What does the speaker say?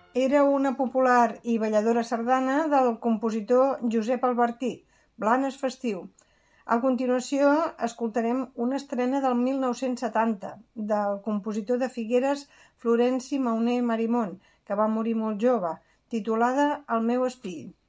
Era una popular i balladora sardana del compositor Josep Albertí, Blanes festiu. A continuació escoltarem una estrena del 1970 del compositor de Figueres Florenci Mauner Marimon, que va morir molt jove, titulada El meu espill.